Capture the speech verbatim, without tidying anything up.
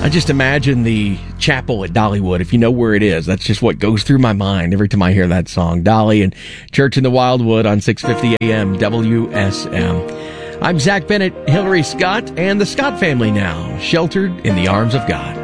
I just imagine the chapel at Dollywood, if you know where it is. That's just what goes through my mind every time I hear that song. Dolly and Church in the Wildwood on six fifty A M W S M. I'm Zach Bennett, Hillary Scott, and the Scott family now, sheltered in the arms of God.